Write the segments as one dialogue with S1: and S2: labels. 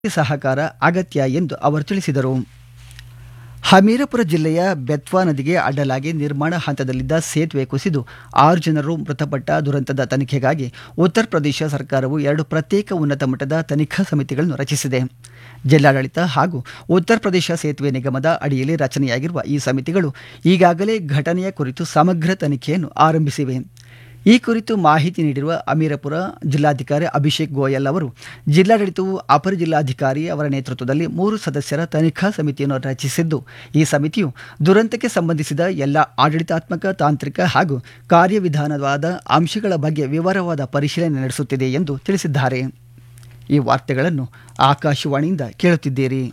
S1: ಸಹಕಾರ ಅಗತ್ಯ ಎಂದು ಅವರು ತಿಳಿಸಿದರು. ಹಮೀರಪುರ ಜಿಲ್ಲೆಯ ಬೆತ್ವಾ ನದಿಗೆ ಅಡ್ಡಲಾಗಿ ನಿರ್ಮಾಣ ಹಂತದಲ್ಲಿದ್ದ ಸೇತುವೆ ಕುಸಿದು 6 ಜನರು ಮೃತಪಟ್ಟ ದುರಂತದ ತನಿಖೆಗಾಗಿ ಉತ್ತರ ಪ್ರದೇಶ ಸರ್ಕಾರವು 2 ಪ್ರತ್ಯೇಕ ಉನ್ನತ ಮಟ್ಟದ ತನಿಖಾ ಸಮಿತಿಗಳನ್ನು ರಚಿಸಿದೆ. ಜಿಲ್ಲಾಡಳಿತ ಹಾಗೂ ಉತ್ತರ ಪ್ರದೇಶ ಸೇತುವೆ ನಿಗಮದ ಅಡಿಯಲ್ಲಿ ರಚನೆಯಾಗಿರುವ ಈ ಸಮಿತಿಗಳು ಈಗಾಗಲೇ ಘಟನೆಯ ಕುರಿತು ಸಮಗ್ರ ತನಿಖೆಯನ್ನು ಆರಂಭಿಸಿವೆ. ಈ ಕುರಿತು ಮಾಹಿತಿ ನೀಡಿರುವ ಹಮೀರಪುರ ಜಿಲ್ಲಾಧಿಕಾರಿ ಅಭಿಷೇಕ್ ಗೋಯಲ್ ಅವರು, ಜಿಲ್ಲಾಡಳಿತವು ಅಪರ ಜಿಲ್ಲಾಧಿಕಾರಿ ಅವರ ನೇತೃತ್ವದಲ್ಲಿ 3 ಸದಸ್ಯರ ತನಿಖಾ ಸಮಿತಿಯನ್ನು ರಚಿಸಿದ್ದು, ಈ ಸಮಿತಿಯು ದುರಂತಕ್ಕೆ ಸಂಬಂಧಿಸಿದ ಎಲ್ಲ ಆಡಳಿತಾತ್ಮಕ, ತಾಂತ್ರಿಕ ಹಾಗೂ ಕಾರ್ಯವಿಧಾನವಾದ ಅಂಶಗಳ ಬಗ್ಗೆ ವಿವರವಾದ ಪರಿಶೀಲನೆ ನಡೆಸುತ್ತಿದೆ ಎಂದು ತಿಳಿಸಿದ್ದಾರೆ. ಈ ವಾರ್ತೆಗಳನ್ನು ಆಕಾಶವಾಣಿಯಿಂದ ಕೇಳುತ್ತಿದ್ದೀರಿ.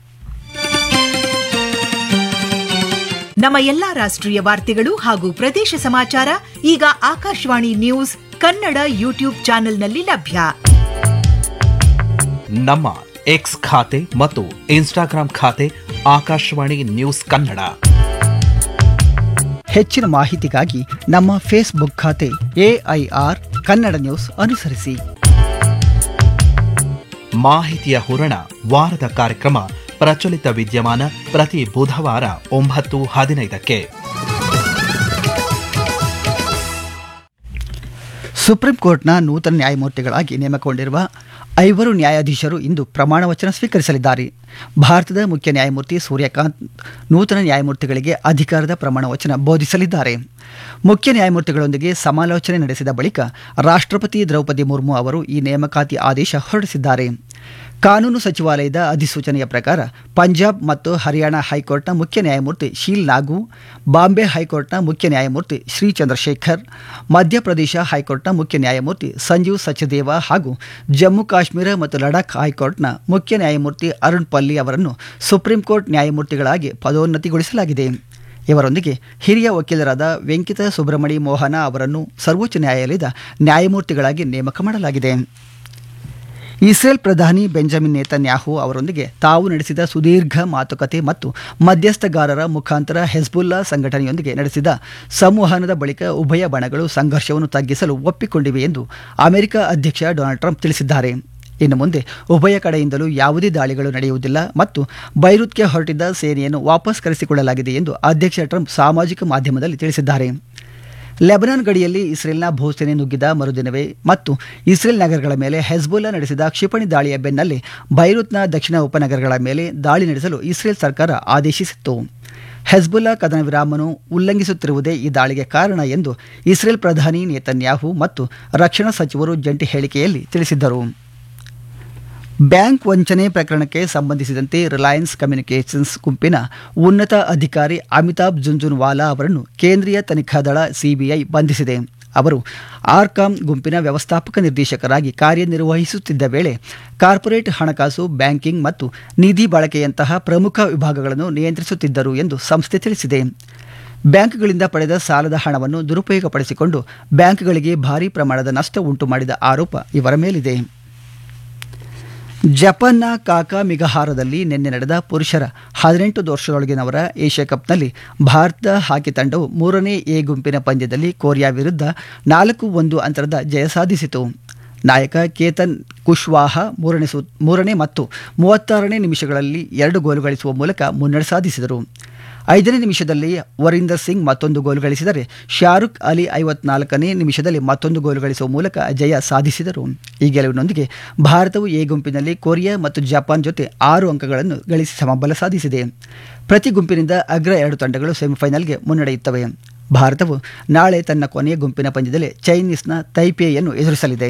S2: ನಮ್ಮ ಎಲ್ಲಾ ರಾಷ್ಟ್ರೀಯ ವಾರ್ತೆಗಳು ಹಾಗೂ ಪ್ರದೇಶ ಸಮಾಚಾರ ಈಗ ಆಕಾಶವಾಣಿ ನ್ಯೂಸ್ ಕನ್ನಡ ಯೂಟ್ಯೂಬ್ ಚಾನೆಲ್ನಲ್ಲಿ ಲಭ್ಯ.
S3: ನಮ್ಮ ಎಕ್ಸ್ ಖಾತೆ ಮತ್ತು ಇನ್ಸ್ಟಾಗ್ರಾಂ ಖಾತೆ ಆಕಾಶವಾಣಿ ನ್ಯೂಸ್ ಕನ್ನಡ.
S1: ಹೆಚ್ಚಿನ ಮಾಹಿತಿಗಾಗಿ ನಮ್ಮ ಫೇಸ್ಬುಕ್ ಖಾತೆ AIR ಕನ್ನಡ ನ್ಯೂಸ್ ಅನುಸರಿಸಿ.
S3: ಮಾಹಿತಿಯ ಹೂರಣ ವಾರದ ಕಾರ್ಯಕ್ರಮ ಪ್ರಚಲಿತ ವಿದ್ಯಮಾನ ಪ್ರತಿ ಬುಧವಾರ 9:15ಕ್ಕೆ.
S1: ಸುಪ್ರೀಂ ಕೋರ್ಟ್ನ ನೂತನ ನ್ಯಾಯಮೂರ್ತಿಗಳಾಗಿ ನೇಮಕಗೊಂಡಿರುವ 5 ನ್ಯಾಯಾಧೀಶರು ಇಂದು ಪ್ರಮಾಣ ವಚನ ಸ್ವೀಕರಿಸಲಿದ್ದಾರೆ. ಭಾರತದ ಮುಖ್ಯ ನ್ಯಾಯಮೂರ್ತಿ ಸೂರ್ಯಕಾಂತ್ ನೂತನ ನ್ಯಾಯಮೂರ್ತಿಗಳಿಗೆ ಅಧಿಕಾರದ ಪ್ರಮಾಣ ವಚನ ಬೋಧಿಸಲಿದ್ದಾರೆ. ಮುಖ್ಯ ನ್ಯಾಯಮೂರ್ತಿಗಳೊಂದಿಗೆ ಸಮಾಲೋಚನೆ ನಡೆಸಿದ ಬಳಿಕ ರಾಷ್ಟ್ರಪತಿ ದ್ರೌಪದಿ ಮುರ್ಮು ಅವರು ಈ ನೇಮಕಾತಿ ಆದೇಶ ಹೊರಡಿಸಿದ್ದಾರೆ. ಕಾನೂನು ಸಚಿವಾಲಯದ ಅಧಿಸೂಚನೆಯ ಪ್ರಕಾರ ಪಂಜಾಬ್ ಮತ್ತು ಹರಿಯಾಣ ಹೈಕೋರ್ಟ್ನ ಮುಖ್ಯ ನ್ಯಾಯಮೂರ್ತಿ ಶೀಲ್ ನಾಗು, ಬಾಂಬೆ ಹೈಕೋರ್ಟ್ನ ಮುಖ್ಯ ನ್ಯಾಯಮೂರ್ತಿ ಶ್ರೀ ಚಂದ್ರಶೇಖರ್, ಮಧ್ಯಪ್ರದೇಶ ಹೈಕೋರ್ಟ್ನ ಮುಖ್ಯ ನ್ಯಾಯಮೂರ್ತಿ ಸಂಜೀವ್ ಸಚದೇವ ಹಾಗೂ ಜಮ್ಮು ಕಾಶ್ಮೀರ ಮತ್ತು ಲಡಾಖ್ ಹೈಕೋರ್ಟ್ನ ಮುಖ್ಯ ನ್ಯಾಯಮೂರ್ತಿ ಅರುಣ್ ಪಲ್ಲಿ ಅವರನ್ನು ಸುಪ್ರೀಂ ಕೋರ್ಟ್ ನ್ಯಾಯಮೂರ್ತಿಗಳಾಗಿ ಪದೋನ್ನತಿಗೊಳಿಸಲಾಗಿದೆ. ಇವರೊಂದಿಗೆ ಹಿರಿಯ ವಕೀಲರಾದ ವೆಂಕಿತ ಸುಬ್ರಮಣಿ ಮೋಹನ ಅವರನ್ನು ಸರ್ವೋಚ್ಚ ನ್ಯಾಯಾಲಯದ ನ್ಯಾಯಮೂರ್ತಿಗಳಾಗಿ ನೇಮಕ ಮಾಡಲಾಗಿದೆ. ಇಸ್ರೇಲ್ ಪ್ರಧಾನಿ ಬೆಂಜಮಿನ್ ನೇತನ್ಯಾಹು ಅವರೊಂದಿಗೆ ತಾವು ನಡೆಸಿದ ಸುದೀರ್ಘ ಮಾತುಕತೆ ಮತ್ತು ಮಧ್ಯಸ್ಥಗಾರರ ಮುಖಾಂತರ ಹೆಜ್ಬುಲ್ಲಾ ಸಂಘಟನೆಯೊಂದಿಗೆ ನಡೆಸಿದ ಸಂವಹನದ ಬಳಿಕ ಉಭಯ ಬಣಗಳು ಸಂಘರ್ಷವನ್ನು ತಗ್ಗಿಸಲು ಒಪ್ಪಿಕೊಂಡಿವೆ ಎಂದು ಅಮೆರಿಕ ಅಧ್ಯಕ್ಷ ಡೊನಾಲ್ಡ್ ಟ್ರಂಪ್ ತಿಳಿಸಿದ್ದಾರೆ. ಇನ್ನು ಮುಂದೆ ಉಭಯ ಕಡೆಯಿಂದಲೂ ಯಾವುದೇ ದಾಳಿಗಳು ನಡೆಯುವುದಿಲ್ಲ ಮತ್ತು ಬೈರುತ್ಗೆ ಹೊರಟಿದ್ದ ಸೇನೆಯನ್ನು ವಾಪಸ್ ಕರೆಸಿಕೊಳ್ಳಲಾಗಿದೆ ಎಂದು ಅಧ್ಯಕ್ಷ ಟ್ರಂಪ್ ಸಾಮಾಜಿಕ ಮಾಧ್ಯಮದಲ್ಲಿ ತಿಳಿಸಿದ್ದಾರೆ. ಲೆಬನಾನ್ ಗಡಿಯಲ್ಲಿ ಇಸ್ರೇಲ್ನ ಭೂಸೇನೆ ನುಗ್ಗಿದ ಮರುದಿನವೇ ಮತ್ತು ಇಸ್ರೇಲ್ ನಗರಗಳ ಮೇಲೆ ಹೆಜ್ಬುಲ್ಲಾ ನಡೆಸಿದ ಕ್ಷಿಪಣಿ ದಾಳಿಯ ಬೆನ್ನಲ್ಲೇ ಬೈರುತ್ನ ದಕ್ಷಿಣ ಉಪನಗರಗಳ ಮೇಲೆ ದಾಳಿ ನಡೆಸಲು ಇಸ್ರೇಲ್ ಸರ್ಕಾರ ಆದೇಶಿಸಿತ್ತು. ಹೆಜ್ಬುಲ್ಲಾ ಕದನ ವಿರಾಮವನ್ನು ಉಲ್ಲಂಘಿಸುತ್ತಿರುವುದೇ ಈ ದಾಳಿಗೆ ಕಾರಣ ಎಂದು ಇಸ್ರೇಲ್ ಪ್ರಧಾನಿ ನೇತನ್ಯಾಹು ಮತ್ತು ರಕ್ಷಣಾ ಸಚಿವರು ಜಂಟಿ ಹೇಳಿಕೆಯಲ್ಲಿ ತಿಳಿಸಿದ್ದರು. ಬ್ಯಾಂಕ್ ವಂಚನೆ ಪ್ರಕರಣಕ್ಕೆ ಸಂಬಂಧಿಸಿದಂತೆ ರಿಲಯನ್ಸ್ ಕಮ್ಯುನಿಕೇಷನ್ಸ್ ಗುಂಪಿನ ಉನ್ನತ ಅಧಿಕಾರಿ ಅಮಿತಾಬ್ ಜುಂಜುನ್ವಾಲಾ ಅವರನ್ನು ಕೇಂದ್ರೀಯ ತನಿಖಾ ದಳ CBI ಬಂಧಿಸಿದೆ. ಅವರು ಆರ್ಕಾಮ್ ಗುಂಪಿನ ವ್ಯವಸ್ಥಾಪಕ ನಿರ್ದೇಶಕರಾಗಿ ಕಾರ್ಯನಿರ್ವಹಿಸುತ್ತಿದ್ದ ವೇಳೆ ಕಾರ್ಪೊರೇಟ್ ಹಣಕಾಸು, ಬ್ಯಾಂಕಿಂಗ್ ಮತ್ತು ನಿಧಿ ಬಳಕೆಯಂತಹ ಪ್ರಮುಖ ವಿಭಾಗಗಳನ್ನು ನಿಯಂತ್ರಿಸುತ್ತಿದ್ದರು ಎಂದು ಸಂಸ್ಥೆ ತಿಳಿಸಿದೆ. ಬ್ಯಾಂಕ್ಗಳಿಂದ ಪಡೆದ ಸಾಲದ ಹಣವನ್ನು ದುರುಪಯೋಗಪಡಿಸಿಕೊಂಡು ಬ್ಯಾಂಕ್ಗಳಿಗೆ ಭಾರೀ ಪ್ರಮಾಣದ ನಷ್ಟ ಉಂಟು ಮಾಡಿದ ಆರೋಪ ಇವರ ಮೇಲಿದೆ. ಜಪಾನ್ನ ಕಾಕಾಮಿಗಹಾರದಲ್ಲಿ ನಿನ್ನೆ ನಡೆದ ಪುರುಷರ 18 ವರ್ಷದೊಳಗಿನವರ ಏಷ್ಯಾ ಕಪ್ನಲ್ಲಿ ಭಾರತ ಹಾಕಿ ತಂಡವು 3ನೇ ಎ ಗುಂಪಿನ ಪಂದ್ಯದಲ್ಲಿ ಕೊರಿಯಾ ವಿರುದ್ಧ 4-1 ಅಂತರದ ಜಯ ಸಾಧಿಸಿತು. ನಾಯಕ ಕೇತನ್ ಕುಶ್ವಾಹಾ 3ನೇ ಮತ್ತು 36ನೇ ನಿಮಿಷಗಳಲ್ಲಿ 2 ಗೋಲು ಗಳಿಸುವ ಮೂಲಕ ಮುನ್ನಡೆ ಸಾಧಿಸಿದರು. 5ನೇ ನಿಮಿಷದಲ್ಲಿ ವರೀಂದರ್ ಸಿಂಗ್ ಮತ್ತೊಂದು ಗೋಲು ಗಳಿಸಿದರೆ ಶಾರುಖ್ ಅಲಿ 54ನೇ ನಿಮಿಷದಲ್ಲಿ ಮತ್ತೊಂದು ಗೋಲು ಗಳಿಸುವ ಮೂಲಕ ಜಯ ಸಾಧಿಸಿದರು. ಈ ಗೆಲುವಿನೊಂದಿಗೆ ಭಾರತವು ಎ ಗುಂಪಿನಲ್ಲಿ ಕೊರಿಯಾ ಮತ್ತು ಜಪಾನ್ ಜೊತೆ 6 ಅಂಕಗಳನ್ನು ಗಳಿಸಿ ಸಮಬಲ ಸಾಧಿಸಿದೆ. ಪ್ರತಿ ಗುಂಪಿನಿಂದ ಅಗ್ರ 2 ತಂಡಗಳು ಸೆಮಿಫೈನಲ್ಗೆ ಮುನ್ನಡೆಯುತ್ತವೆ. ಭಾರತವು ನಾಳೆ ತನ್ನ ಕೊನೆಯ ಗುಂಪಿನ ಪಂದ್ಯದಲ್ಲಿ ಚೈನೀಸ್ನ ತೈಪೇಯನ್ನು ಎದುರಿಸಲಿದೆ.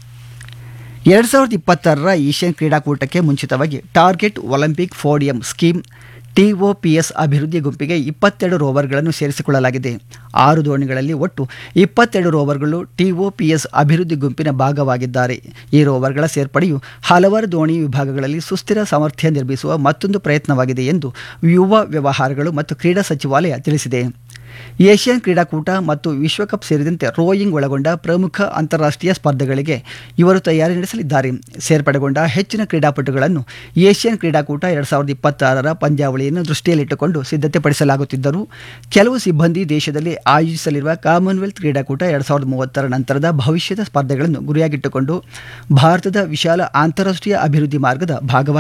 S1: 2026ರ ಏಷ್ಯನ್ ಕ್ರೀಡಾಕೂಟಕ್ಕೆ ಮುಂಚಿತವಾಗಿ target Olympic podium scheme TOPS ಅಭಿವೃದ್ಧಿ ಗುಂಪಿಗೆ 22 ರೋವರ್ಗಳನ್ನು ಸೇರಿಸಿಕೊಳ್ಳಲಾಗಿದೆ. 6 ದೋಣಿಗಳಲ್ಲಿ ಒಟ್ಟು 22 ರೋವರ್ಗಳು TOPS ಅಭಿವೃದ್ಧಿ ಗುಂಪಿನ ಭಾಗವಾಗಿದ್ದಾರೆ. ಈ ರೋವರ್ಗಳ ಸೇರ್ಪಡೆಯು ಹಲವಾರು ದೋಣಿ ವಿಭಾಗಗಳಲ್ಲಿ ಸುಸ್ಥಿರ ಸಾಮರ್ಥ್ಯ ನಿರ್ಮಿಸುವ ಮತ್ತೊಂದು ಪ್ರಯತ್ನವಾಗಿದೆ ಎಂದು ಯುವ ವ್ಯವಹಾರಗಳು ಮತ್ತು ಕ್ರೀಡಾ ಸಚಿವಾಲಯ ತಿಳಿಸಿದೆ. ಏಷ್ಯನ್ ಕ್ರೀಡಾಕೂಟ ಮತ್ತು ವಿಶ್ವಕಪ್ ಸೇರಿದಂತೆ ರೋಯಿಂಗ್ ಒಳಗೊಂಡ ಪ್ರಮುಖ ಅಂತಾರಾಷ್ಟ್ರೀಯ ಸ್ಪರ್ಧೆಗಳಿಗೆ ಇವರು ತಯಾರಿ ನಡೆಸಲಿದ್ದಾರೆ. ಸೇರ್ಪಡೆಗೊಂಡ ಹೆಚ್ಚಿನ ಕ್ರೀಡಾಪಟುಗಳನ್ನು ಏಷ್ಯನ್ ಕ್ರೀಡಾಕೂಟ 2026ರ ಪಂದ್ಯಾವಳಿಯನ್ನು ದೃಷ್ಟಿಯಲ್ಲಿಟ್ಟುಕೊಂಡು ಸಿದ್ಧತೆಪಡಿಸಲಾಗುತ್ತಿದ್ದರೂ ಕೆಲವು ಸಿಬ್ಬಂದಿ ದೇಶದಲ್ಲಿ ಆಯೋಜಿಸಲಿರುವ ಕಾಮನ್ವೆಲ್ತ್ ಕ್ರೀಡಾಕೂಟ 2030ರ ನಂತರದ ಭವಿಷ್ಯದ ಸ್ಪರ್ಧೆಗಳನ್ನು ಗುರಿಯಾಗಿಟ್ಟುಕೊಂಡು ಭಾರತದ ವಿಶಾಲ ಅಂತಾರಾಷ್ಟ್ರೀಯ ಅಭಿವೃದ್ಧಿ ಮಾರ್ಗದ ಭಾಗವಾಗಿ